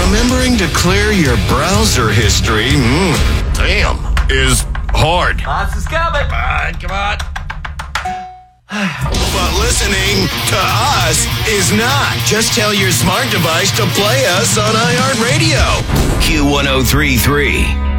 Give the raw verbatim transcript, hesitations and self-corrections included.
Remembering to clear your browser history, mm, damn, is hard. Lots is coming. Come on, come on. But listening to us is not. Just tell your smart device to play us on iHeartRadio. Q one oh three three.